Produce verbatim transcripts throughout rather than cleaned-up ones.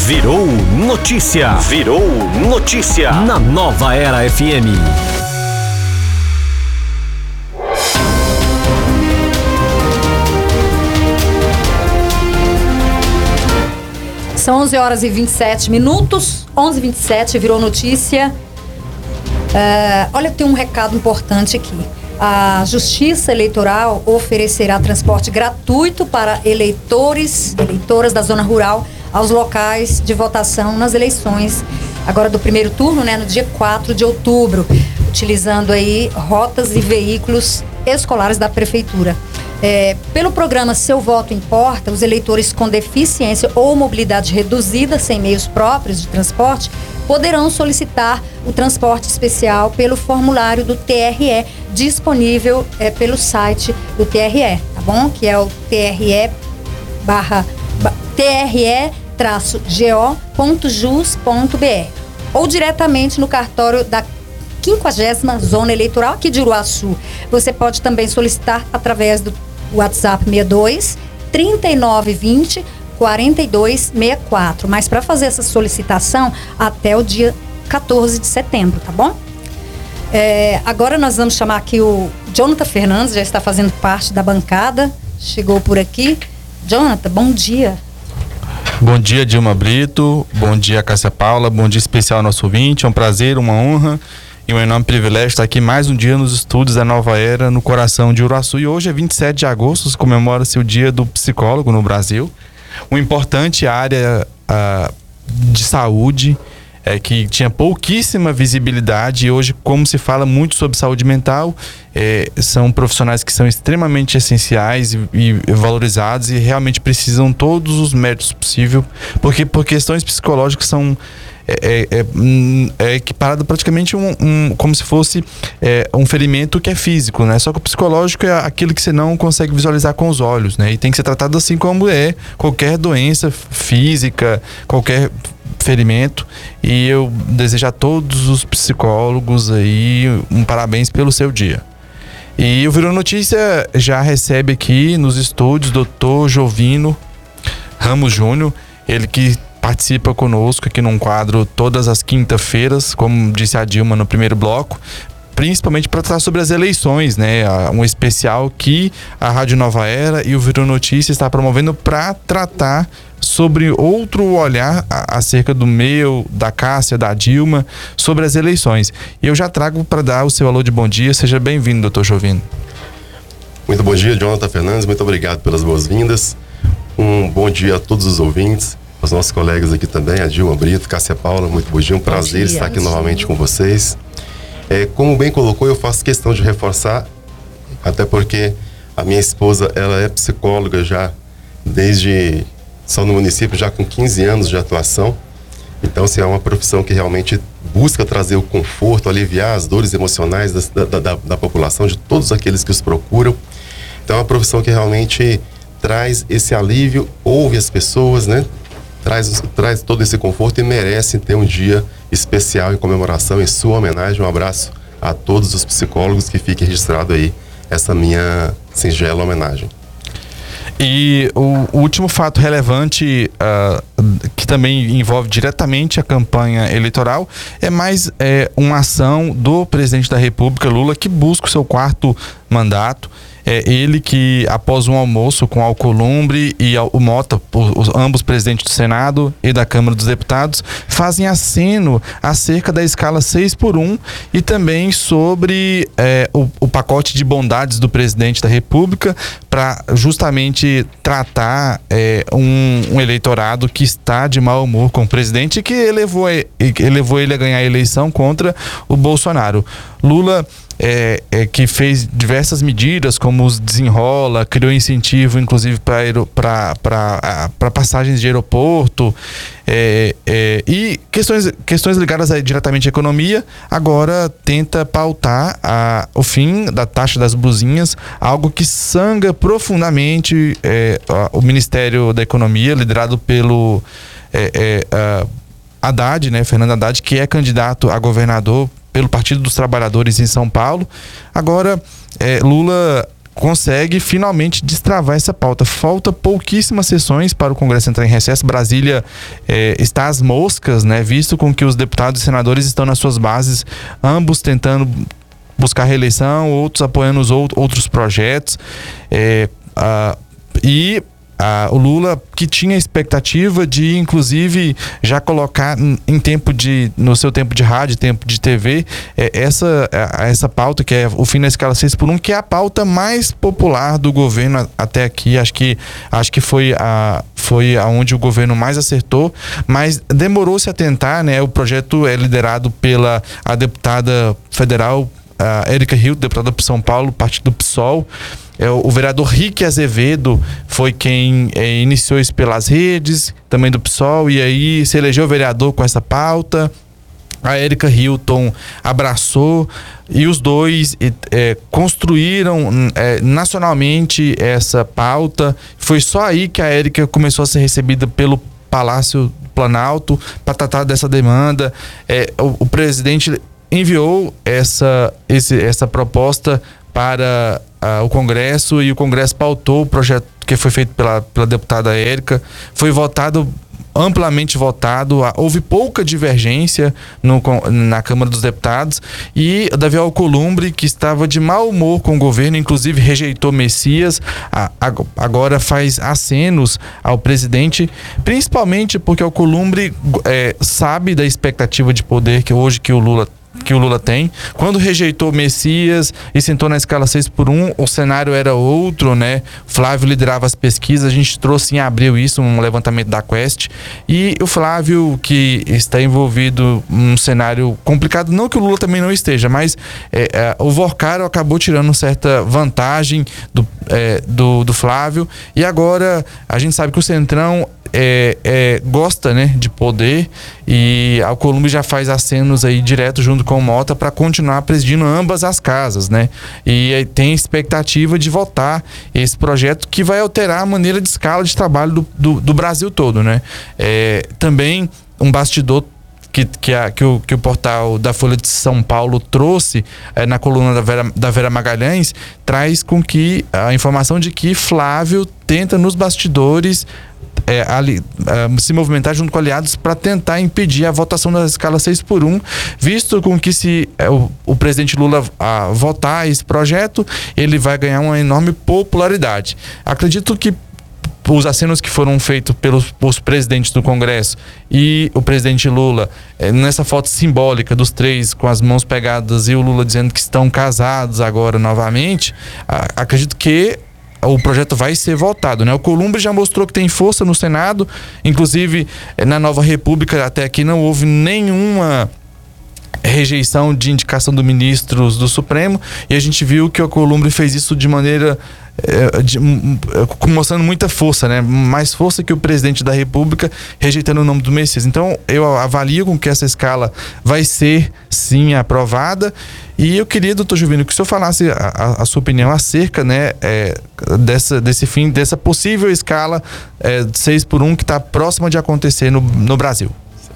Virou notícia. Virou notícia. Na Nova Era F M. São onze horas e vinte e sete minutos. onze e vinte e sete, virou notícia. Uh, olha, tem um recado importante aqui. A Justiça Eleitoral oferecerá transporte gratuito para eleitores, eleitoras da zona rural aos locais de votação nas eleições agora do primeiro turno, né, no dia quatro de outubro, utilizando aí rotas e veículos escolares da Prefeitura. É, pelo programa Seu Voto Importa, os eleitores com deficiência ou mobilidade reduzida, sem meios próprios de transporte, poderão solicitar o transporte especial pelo formulário do T R E, disponível é, pelo site do T R E, tá bom? Que é o T R E barra T R E traço G O ponto jus ponto B R ou diretamente no cartório da quinquagésima Zona Eleitoral aqui de Uruaçu. Você pode também solicitar através do WhatsApp sessenta e dois, trinta e nove vinte, quarenta e dois sessenta e quatro. Mas para fazer essa solicitação até o dia quatorze de setembro, tá bom? É, agora nós vamos chamar aqui o Jonathan Fernandes, já está fazendo parte da bancada, chegou por aqui. Jonathan, bom dia. Bom dia, Dilma Brito, bom dia, Cássia Paula, bom dia especial ao nosso ouvinte, é um prazer, uma honra e um enorme privilégio estar aqui mais um dia nos estúdios da Nova Era, no coração de Uruaçu. E hoje é vinte e sete de agosto, comemora-se o Dia do Psicólogo no Brasil, uma importante área uh, de saúde, é, que tinha pouquíssima visibilidade, e hoje, como se fala muito sobre saúde mental, é, são profissionais que são extremamente essenciais e, e valorizados e realmente precisam todos os méritos possíveis, porque por questões psicológicas são é, é, é, é equiparado praticamente um, um, como se fosse é, um ferimento que é físico, né? Só que o psicológico é aquilo que você não consegue visualizar com os olhos, né? E tem que ser tratado assim como é qualquer doença física, qualquer ferimento. E eu desejo a todos os psicólogos aí um parabéns pelo seu dia. E o Virou Notícia já recebe aqui nos estúdios doutor Jovino Ramos Júnior, ele que participa conosco aqui num quadro todas as quinta-feiras, como disse a Dilma no primeiro bloco, principalmente para tratar sobre as eleições, né? Um especial que a Rádio Nova Era e o Virou Notícia está promovendo para tratar sobre outro olhar acerca do meu, da Cássia, da Dilma, sobre as eleições. E eu já trago para dar o seu alô de bom dia. Seja bem-vindo, doutor Jovino. Muito bom dia, Jonathan Fernandes. Muito obrigado pelas boas-vindas. Um bom dia a todos os ouvintes, aos nossos colegas aqui também, a Dilma Brito, Cássia Paula. Muito bom dia, um prazer dia, estar aqui novamente com vocês. É, como bem colocou, eu faço questão de reforçar, até porque a minha esposa, ela é psicóloga já desde... só no município, já com quinze anos de atuação. Então, assim, é uma profissão que realmente busca trazer o conforto, aliviar as dores emocionais da, da, da, da população, de todos aqueles que os procuram. Então, é uma profissão que realmente traz esse alívio, ouve as pessoas, né? Traz, traz todo esse conforto e merece ter um dia especial em comemoração, em sua homenagem. Um abraço a todos os psicólogos, que fique registrado aí essa minha singela homenagem. E o, o último fato relevante, uh, que também envolve diretamente a campanha eleitoral, é mais é, uma ação do presidente da República, Lula, que busca o seu quarto mandato. É ele que, após um almoço com Alcolumbre e o Mota, os, ambos presidentes do Senado e da Câmara dos Deputados, fazem aceno acerca da escala seis por um e também sobre é, o, o pacote de bondades do presidente da República para justamente tratar é, um, um eleitorado que está de mau humor com o presidente e que elevou, elevou ele a ganhar a eleição contra o Bolsonaro. Lula É, é, que fez diversas medidas, como os desenrola, criou incentivo inclusive para passagens de aeroporto, é, é, e questões, questões ligadas aí diretamente à economia. Agora tenta pautar a, o fim da taxa das blusinhas, algo que sangra profundamente é, a, o Ministério da Economia, liderado pelo é, é, a Haddad, né, Fernando Haddad, que é candidato a governador pelo Partido dos Trabalhadores em São Paulo. Agora, é, Lula consegue finalmente destravar essa pauta. Falta pouquíssimas sessões para o Congresso entrar em recesso. Brasília é, está às moscas, né? Visto com que os deputados e senadores estão nas suas bases, ambos tentando buscar reeleição, outros apoiando os outros projetos. É, a, e a, o Lula, que tinha expectativa de, inclusive, já colocar em tempo de, no seu tempo de rádio, tempo de T V, é, essa, é, essa pauta que é o fim da escala seis por um, que é a pauta mais popular do governo até aqui. Acho que, acho que foi, a, foi aonde o governo mais acertou, mas demorou-se a tentar, né? O projeto é liderado pela a deputada federal a Érica Hilton, deputada por São Paulo, partido PSOL. É, o vereador Rick Azevedo foi quem é, iniciou isso pelas redes, também do PSOL, e aí se elegeu vereador com essa pauta. A Érica Hilton abraçou e os dois é, construíram é, nacionalmente essa pauta. Foi só aí que a Érica começou a ser recebida pelo Palácio Planalto para tratar dessa demanda. É, o, o presidente enviou essa, esse, essa proposta para uh, o Congresso, e o Congresso pautou o projeto que foi feito pela, pela deputada Érica. Foi votado, amplamente votado, houve pouca divergência no, na Câmara dos Deputados, e Davi Alcolumbre, que estava de mau humor com o governo, inclusive rejeitou Messias, a, a, agora faz acenos ao presidente, principalmente porque Alcolumbre é, sabe da expectativa de poder que hoje que o Lula que o Lula tem. Quando rejeitou Messias e sentou na escala seis por um, o cenário era outro, né? Flávio liderava as pesquisas, a gente trouxe em abril isso, um levantamento da Quest, e o Flávio, que está envolvido num cenário complicado, não que o Lula também não esteja, mas é, é, o Vorcaro acabou tirando certa vantagem do, é, do, do Flávio, e agora a gente sabe que o Centrão É, é, gosta, né, de poder, e Alcolumbre já faz acenos aí direto junto com o Mota para continuar presidindo ambas as casas, né? E aí tem expectativa de votar esse projeto que vai alterar a maneira de escala de trabalho do, do, do Brasil todo, né? É, também um bastidor Que, que, a, que, o, que o portal da Folha de São Paulo trouxe é, na coluna da Vera, da Vera Magalhães, traz com que a informação de que Flávio tenta nos bastidores é, ali, é, se movimentar junto com aliados para tentar impedir a votação da escala seis por um, visto com que se é, o, o presidente Lula a, votar esse projeto, ele vai ganhar uma enorme popularidade. Acredito que os acenos que foram feitos pelos, pelos presidentes do Congresso e o presidente Lula, é, nessa foto simbólica dos três com as mãos pegadas e o Lula dizendo que estão casados agora novamente, a, acredito que o projeto vai ser votado, né? O Alcolumbre já mostrou que tem força no Senado, inclusive na Nova República até aqui não houve nenhuma rejeição de indicação do ministros do Supremo, e a gente viu que o Alcolumbre fez isso de maneira é, de, mostrando muita força, né? Mais força que o presidente da República, rejeitando o nome do Messias. Então eu avalio com que essa escala vai ser sim aprovada, e eu queria, doutor Juvino, que o senhor falasse a, a sua opinião acerca, né, é, dessa, desse fim, dessa possível escala é, de seis por um que está próxima de acontecer no, no Brasil.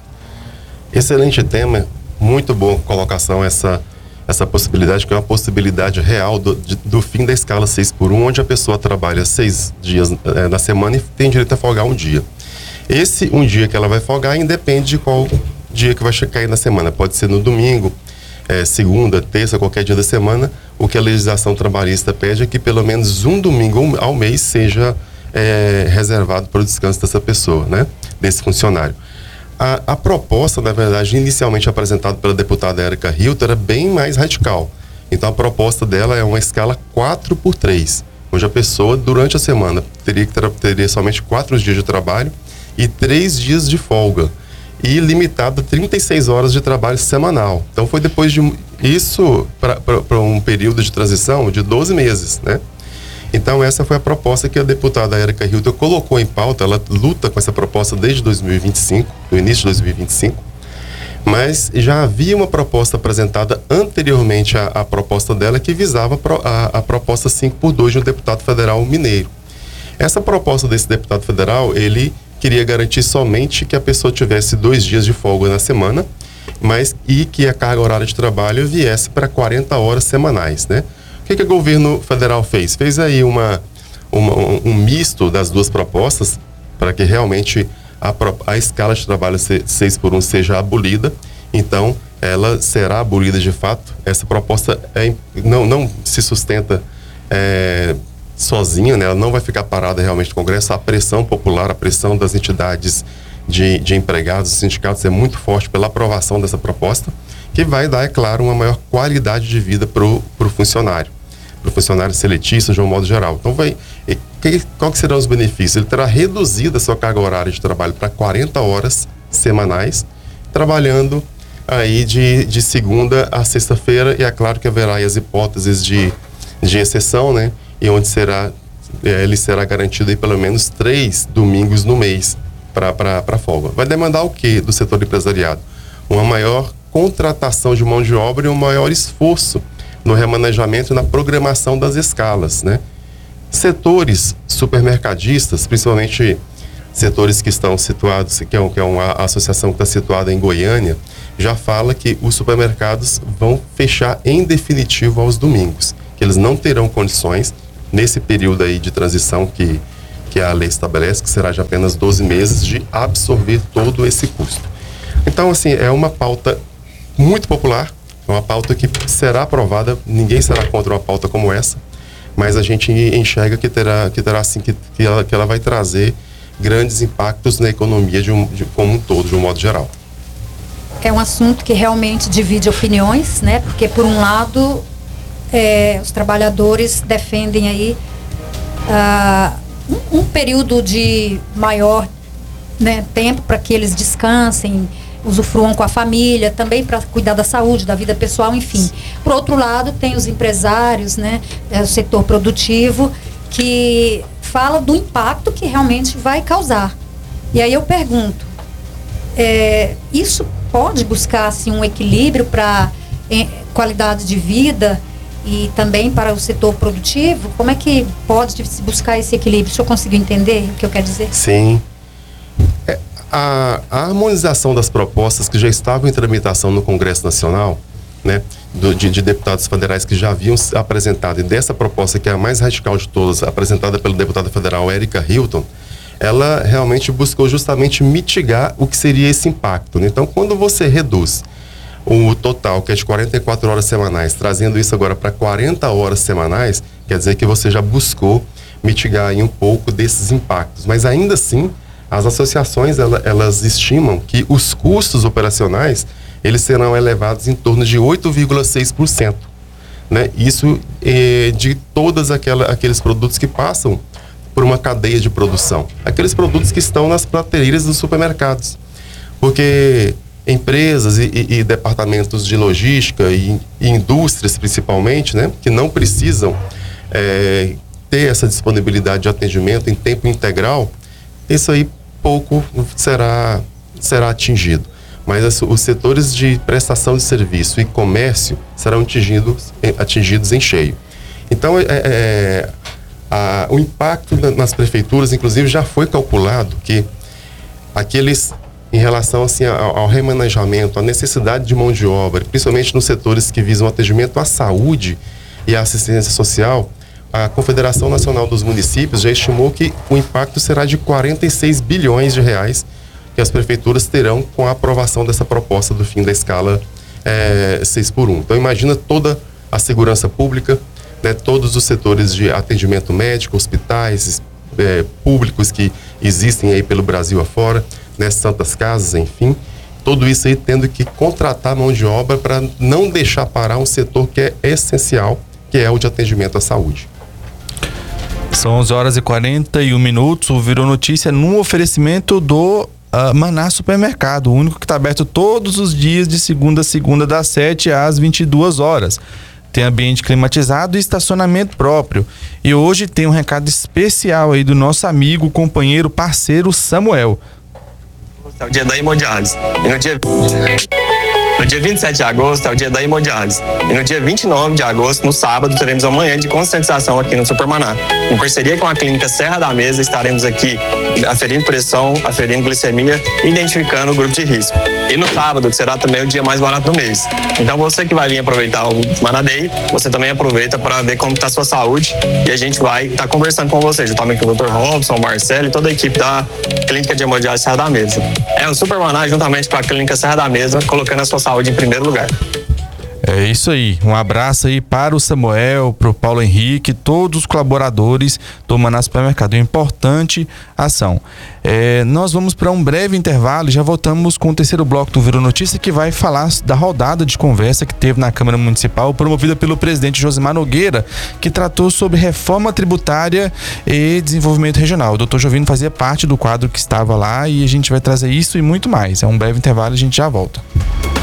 Excelente tema. Muito boa colocação essa, essa possibilidade, que é uma possibilidade real do, de, do fim da escala seis por um, onde a pessoa trabalha seis dias é, na semana e tem direito a folgar um dia. Esse um dia que ela vai folgar independe de qual dia que vai cair na semana. Pode ser no domingo, é, segunda, terça, qualquer dia da semana. O que a legislação trabalhista pede é que pelo menos um domingo ao mês seja é, reservado para o descanso dessa pessoa, né? Desse funcionário. A, a proposta, na verdade, inicialmente apresentada pela deputada Érica Hilton, era bem mais radical. Então, a proposta dela é uma escala quatro por três, onde a pessoa, durante a semana, teria, que ter, teria somente quatro dias de trabalho e três dias de folga, e limitado a trinta e seis horas de trabalho semanal. Então, foi depois de isso para um período de transição de doze meses, né? Então, essa foi a proposta que a deputada Érica Hilton colocou em pauta. Ela luta com essa proposta desde dois mil e vinte e cinco, no início de dois mil e vinte e cinco, mas já havia uma proposta apresentada anteriormente à, à proposta dela, que visava a, a proposta cinco por dois de um deputado federal mineiro. Essa proposta desse deputado federal, ele queria garantir somente que a pessoa tivesse dois dias de folga na semana, mas e que a carga horária de trabalho viesse para quarenta horas semanais, né? O que, que o governo federal fez? Fez aí uma, uma, um, um misto das duas propostas para que realmente a, a escala de trabalho seis por um seja abolida. Então, ela será abolida de fato. Essa proposta é, não, não se sustenta é, sozinha, né? Ela não vai ficar parada realmente no Congresso. A pressão popular, a pressão das entidades de, de empregados, dos sindicatos é muito forte pela aprovação dessa proposta, que vai dar, é claro, uma maior qualidade de vida para o funcionário, para o funcionário seletista de um modo geral. Então, vai, que, qual que serão os benefícios? Ele terá reduzido a sua carga horária de trabalho para quarenta horas semanais, trabalhando aí de, de segunda a sexta-feira, e é claro que haverá aí as hipóteses de, de exceção, né? E onde será, é, ele será garantido aí pelo menos três domingos no mês para folga. Vai demandar o quê do setor empresariado? Uma maior contratação de mão de obra e um maior esforço no remanejamento e na programação das escalas, né? Setores supermercadistas, principalmente setores que estão situados, que é, que é uma associação que está situada em Goiânia, já fala que os supermercados vão fechar em definitivo aos domingos, que eles não terão condições nesse período aí de transição que, que a lei estabelece, que será de apenas doze meses, de absorver todo esse custo. Então, assim, é uma pauta muito popular, uma pauta que será aprovada, ninguém será contra uma pauta como essa, mas a gente enxerga que terá, que terá assim, que, que, ela, que ela vai trazer grandes impactos na economia de um, de, como um todo, de um modo geral. É um assunto que realmente divide opiniões, né? Porque, por um lado, é, os trabalhadores defendem aí ah, um, um período de maior, né, tempo para que eles descansem, usufruam com a família, também para cuidar da saúde, da vida pessoal, enfim. Por outro lado, tem os empresários, né, o setor produtivo, que fala do impacto que realmente vai causar. E aí eu pergunto, é, isso pode buscar assim, um equilíbrio para qualidade de vida e também para o setor produtivo? Como é que pode se buscar esse equilíbrio? O senhor conseguiu entender o que eu quero dizer? Sim. É, a, a harmonização das propostas que já estavam em tramitação no Congresso Nacional, né, do, de, de deputados federais que já haviam apresentado, e dessa proposta que é a mais radical de todas, apresentada pela deputada federal Érica Hilton, ela realmente buscou justamente mitigar o que seria esse impacto, né? Então, quando você reduz o total, que é de quarenta e quatro horas semanais, trazendo isso agora para quarenta horas semanais, quer dizer que você já buscou mitigar aí um pouco desses impactos. Mas ainda assim, as associações, elas, elas estimam que os custos operacionais, eles serão elevados em torno de oito vírgula seis por cento, né? Isso é de todos aqueles produtos que passam por uma cadeia de produção. Aqueles produtos que estão nas prateleiras dos supermercados. Porque empresas e, e, e departamentos de logística e, e indústrias, principalmente, né, que não precisam é, ter essa disponibilidade de atendimento em tempo integral, isso aí pouco será, será atingido. Mas as, os setores de prestação de serviço e comércio serão atingidos, atingidos em cheio. Então, é, é, a, o impacto nas prefeituras, inclusive, já foi calculado que aqueles, em relação assim, ao, ao remanejamento, à necessidade de mão de obra, principalmente nos setores que visam atendimento à saúde e à assistência social, a Confederação Nacional dos Municípios já estimou que o impacto será de quarenta e seis bilhões de reais que as prefeituras terão com a aprovação dessa proposta do fim da escala é, seis por um. Então, imagina toda a segurança pública, né, todos os setores de atendimento médico, hospitais é, públicos que existem aí pelo Brasil afora, né, santas casas, enfim, tudo isso aí tendo que contratar mão de obra para não deixar parar um setor que é essencial, que é o de atendimento à saúde. São onze horas e quarenta e um minutos, o Virou Notícia num oferecimento do uh, Maná Supermercado, o único que está aberto todos os dias de segunda a segunda, das sete às vinte e duas horas. Tem ambiente climatizado e estacionamento próprio. E hoje tem um recado especial aí do nosso amigo, companheiro, parceiro Samuel. É o dia da hemodiálise. E no dia... No dia vinte e sete de agosto é o dia da hemodiálise. E no dia vinte e nove de agosto, no sábado, teremos a manhã de conscientização aqui no Supermaná. Em parceria com a clínica Serra da Mesa, estaremos aqui aferindo pressão, aferindo glicemia e identificando o grupo de risco. E no sábado, que será também o dia mais barato do mês. Então você que vai vir aproveitar o Manaday, você também aproveita para ver como está a sua saúde e a gente vai estar tá conversando com você, juntamente com o doutor Robson, o Marcelo e toda a equipe da Clínica de Hemodiálise Serra da Mesa. É o Super Maná juntamente com a Clínica Serra da Mesa, colocando a sua saúde em primeiro lugar. É isso aí, um abraço aí para o Samuel, para o Paulo Henrique, todos os colaboradores do Maná Supermercado, uma importante ação. É, nós vamos para um breve intervalo e já voltamos com o terceiro bloco do Virou Notícia, que vai falar da rodada de conversa que teve na Câmara Municipal, promovida pelo presidente Josimar Nogueira, que tratou sobre reforma tributária e desenvolvimento regional. O doutor Jovino fazia parte do quadro que estava lá e a gente vai trazer isso e muito mais. É um breve intervalo e a gente já volta.